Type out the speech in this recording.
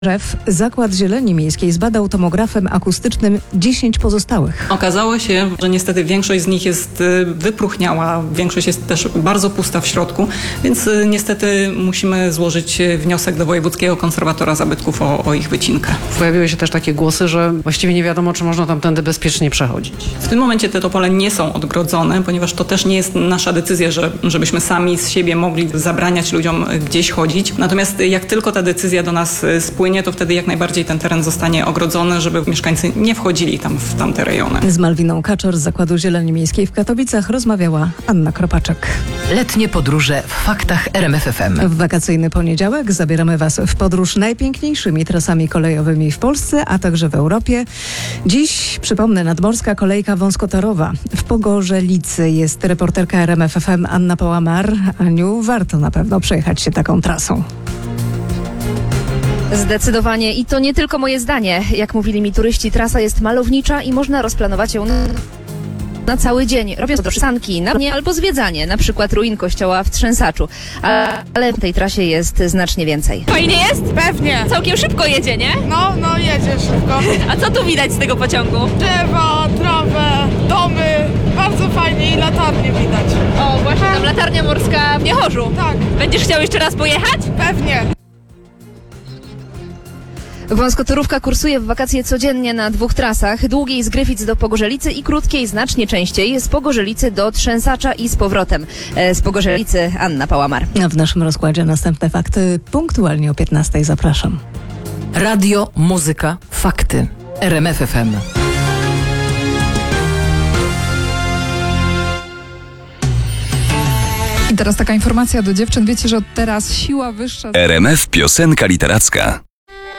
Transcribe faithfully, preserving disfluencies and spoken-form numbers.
R F Zakład Zieleni Miejskiej zbadał tomografem akustycznym dziesięć pozostałych. Okazało się, że niestety większość z nich jest wypróchniała, większość jest też bardzo pusta w środku, więc niestety musimy złożyć wniosek do Wojewódzkiego Konserwatora Zabytków o, o ich wycinkę. Pojawiły się też takie głosy, że właściwie nie wiadomo, czy można tamtędy bezpiecznie przechodzić. W tym momencie te topole nie są odgrodzone, ponieważ to też nie jest nasza decyzja, że, żebyśmy sami z siebie mogli zabraniać ludziom gdzieś chodzić. Natomiast jak tylko ta decyzja do nas spłynie, to wtedy jak najbardziej ten teren zostanie ogrodzony, żeby mieszkańcy nie wchodzili tam w tamte rejony. Z Malwiną Kaczor z Zakładu Zieleni Miejskiej w Katowicach rozmawiała Anna Kropaczek. Letnie podróże w faktach R M F F M. W wakacyjny poniedziałek zabieramy Was w podróż najpiękniejszymi trasami kolejowymi w Polsce, a także w Europie. Dziś, przypomnę, nadmorska kolejka wąskotorowa. W Pogorzelicy jest reporterka R M F F M Anna Pałamar. Aniu, warto na pewno przejechać się taką trasą. Zdecydowanie i to nie tylko moje zdanie. Jak mówili mi turyści, trasa jest malownicza i można rozplanować ją na cały dzień, robiąc to przystanki, na mnie albo zwiedzanie, na przykład ruin kościoła w Trzęsaczu. Ale w tej trasie jest znacznie więcej. Fajnie jest? Pewnie. Całkiem szybko jedzie, nie? No, no jedzie szybko. A co tu widać z tego pociągu? Drzewa, trawę, domy. Bardzo fajnie i latarnie widać. O, właśnie tam latarnia morska w Niechorzu. Tak. Będziesz chciał jeszcze raz pojechać? Pewnie. Wąskotorówka kursuje w wakacje codziennie na dwóch trasach. Długiej z Gryfic do Pogorzelicy i krótkiej znacznie częściej z Pogorzelicy do Trzęsacza i z powrotem. Z Pogorzelicy Anna Pałamar. A w naszym rozkładzie następne fakty punktualnie o piętnastej. Zapraszam. Radio, muzyka, fakty. R M F F M. I teraz taka informacja do dziewczyn. Wiecie, że od teraz siła wyższa... R M F Piosenka Literacka.